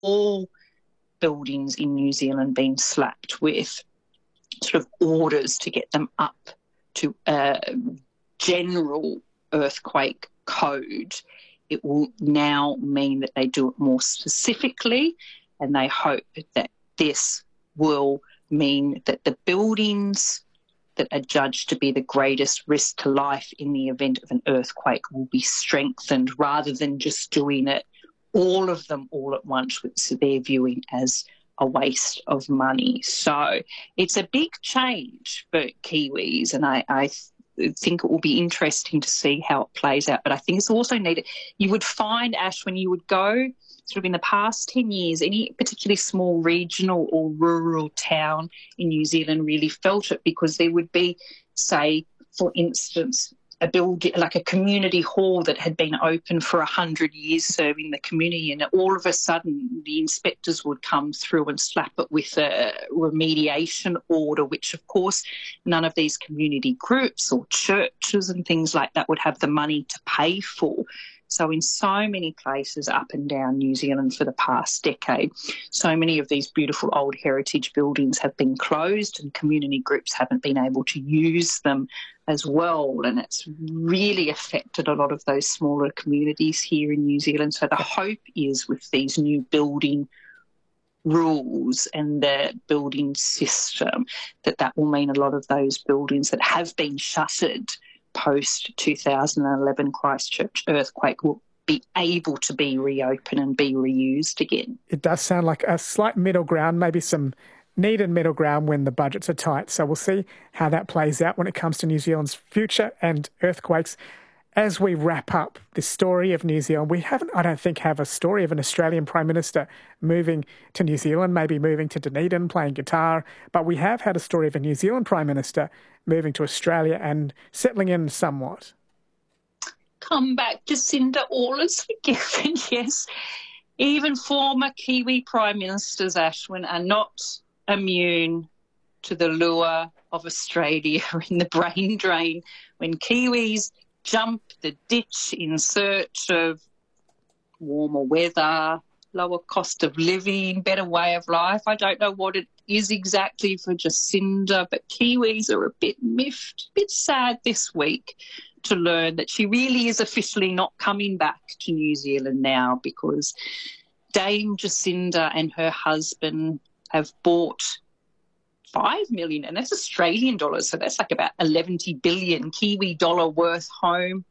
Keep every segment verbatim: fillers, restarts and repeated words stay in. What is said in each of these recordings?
all buildings in New Zealand been slapped with sort of orders to get them up to a general earthquake code, it will now mean that they do it more specifically, and they hope that this will mean that the buildings that are judged to be the greatest risk to life in the event of an earthquake will be strengthened, rather than just doing it, all of them all at once, which they're viewing as a waste of money. So it's a big change for Kiwis, and I, I think it will be interesting to see how it plays out. But I think it's also needed. You would find, Ash, when you would go sort of in the past ten years, any particularly small regional or rural town in New Zealand really felt it, because there would be, say, for instance, a building like a community hall that had been open for a hundred years serving the community, and all of a sudden the inspectors would come through and slap it with a remediation order, which of course none of these community groups or churches and things like that would have the money to pay for. So in so many places up and down New Zealand for the past decade, so many of these beautiful old heritage buildings have been closed and community groups haven't been able to use them as well. And it's really affected a lot of those smaller communities here in New Zealand. So the hope is with these new building rules and the building system that that will mean a lot of those buildings that have been shuttered post two thousand eleven Christchurch earthquake will be able to be reopened and be reused again. It does sound like a slight middle ground, maybe some needed middle ground when the budgets are tight. So we'll see how that plays out when it comes to New Zealand's future and earthquakes. As we wrap up this story of New Zealand, we haven't, I don't think, have a story of an Australian Prime Minister moving to New Zealand, maybe moving to Dunedin, playing guitar, but we have had a story of a New Zealand Prime Minister moving to Australia and settling in somewhat. Come back, Jacinda, all is forgiven, yes. Even former Kiwi Prime Ministers, Ashwin, are not immune to the lure of Australia in the brain drain when Kiwis jump the ditch in search of warmer weather, lower cost of living, better way of life. I don't know what it is exactly for Jacinda, but Kiwis are a bit miffed, a bit sad this week to learn that she really is officially not coming back to New Zealand now, because Dame Jacinda and her husband have bought five million, and that's Australian dollars, so that's like about eleven billion Kiwi dollar worth home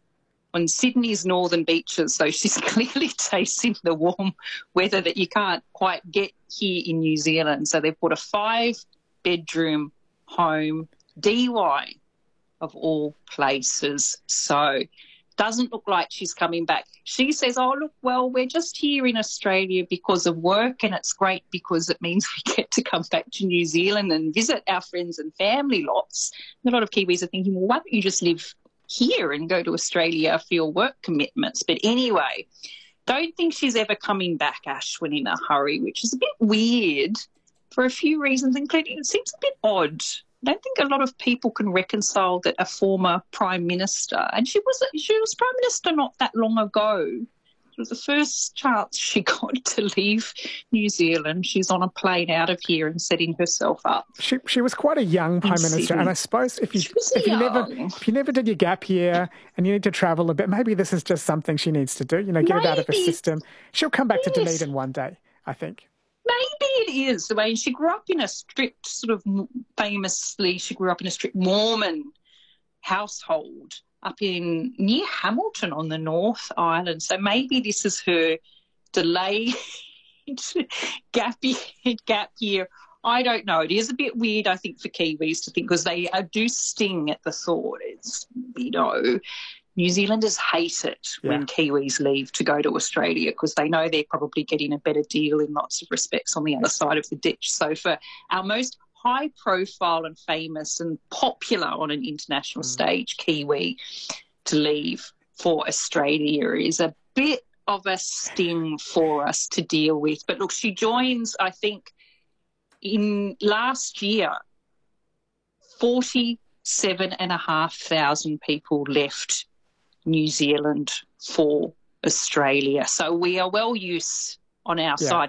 on Sydney's northern beaches. So she's clearly tasting the warm weather that you can't quite get here in New Zealand. So they've bought a five-bedroom home, D Y of all places. So doesn't look like she's coming back. She says, oh, look, well, we're just here in Australia because of work, and it's great because it means we get to come back to New Zealand and visit our friends and family lots. And a lot of Kiwis are thinking, well, why don't you just live here and go to Australia for your work commitments? But anyway, don't think she's ever coming back, Ashwin, in a hurry, which is a bit weird for a few reasons, including it seems a bit odd. I don't think a lot of people can reconcile that a former Prime Minister, and she was she was Prime Minister not that long ago. It was the first chance she got to leave New Zealand. She's on a plane out of here and setting herself up. She she was quite a young Prime Minister, Sydney. And I suppose if you if you never if you never did your gap year and you need to travel a bit, maybe this is just something she needs to do. You know, get maybe. it out of her system. She'll come back yes. to Dunedin one day, I think. Maybe it is. I mean, she grew up in a strict sort of, famously, she grew up in a strict Mormon household up in near Hamilton on the North Island. So maybe this is her delayed gap year, gap year. I don't know. It is a bit weird, I think, for Kiwis to think, because they uh, do sting at the thought. It's, you know, New Zealanders hate it yeah. when Kiwis leave to go to Australia, because they know they're probably getting a better deal in lots of respects on the other side of the ditch. So for our most high profile and famous and popular on an international mm. stage Kiwi to leave for Australia is a bit of a sting for us to deal with. But look, she joins, I think, in last year, forty-seven and a half thousand people left New Zealand for Australia. So we are well used on our Yeah. side